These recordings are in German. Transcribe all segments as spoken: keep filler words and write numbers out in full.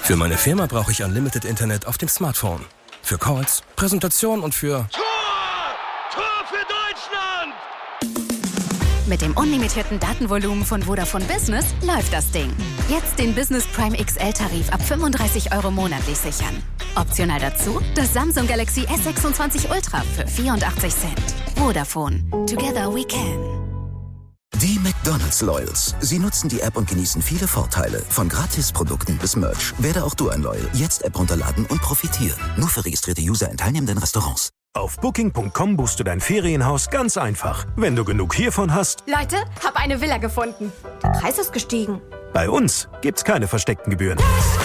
Für meine Firma brauche ich Unlimited Internet auf dem Smartphone. Für Calls, Präsentation und für... Tor! Tor für Deutschland! Mit dem unlimitierten Datenvolumen von Vodafone Business läuft das Ding. Jetzt den Business Prime X L-Tarif ab fünfunddreißig Euro monatlich sichern. Optional dazu das Samsung Galaxy S sechsundzwanzig Ultra für vierundachtzig Cent. Vodafone. Together we can. Die McDonald's Loyals. Sie nutzen die App und genießen viele Vorteile. Von Gratisprodukten bis Merch. Werde auch du ein Loyal. Jetzt App runterladen und profitieren. Nur für registrierte User in teilnehmenden Restaurants. Auf Booking Punkt com buchst du dein Ferienhaus ganz einfach. Wenn du genug hiervon hast... Leute, hab eine Villa gefunden. Der Preis ist gestiegen. Bei uns gibt's keine versteckten Gebühren.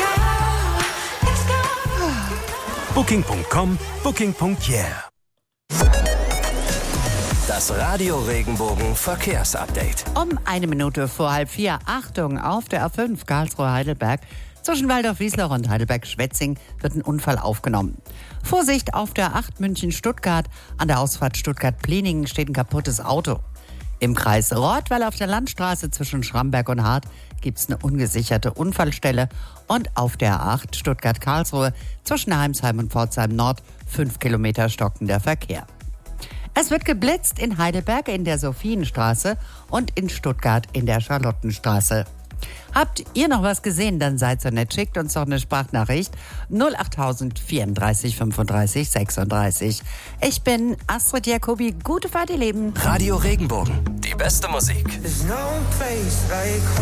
Booking Punkt com, Booking Punkt yeah. Das Radio Regenbogen Verkehrsupdate. Um eine Minute vor halb vier. Achtung, auf der A fünf Karlsruhe-Heidelberg. Zwischen Waldorf-Wiesloch und Heidelberg-Schwetzing wird ein Unfall aufgenommen. Vorsicht, auf der acht München-Stuttgart. An der Ausfahrt Stuttgart-Pleningen steht ein kaputtes Auto. Im Kreis Rottweil auf der Landstraße zwischen Schramberg und Hart gibt es eine ungesicherte Unfallstelle. Und auf der acht Stuttgart-Karlsruhe zwischen Heimsheim und Pforzheim Nord fünf Kilometer stockender Verkehr. Es wird geblitzt in Heidelberg in der Sophienstraße und in Stuttgart in der Charlottenstraße. Habt ihr noch was gesehen, dann seid so nett, schickt uns doch eine Sprachnachricht null achttausend vierunddreißig fünfunddreißig sechsunddreißig. Ich bin Astrid Jacobi, gute Fahrt, ihr Lieben. Radio Regenbogen, die beste Musik.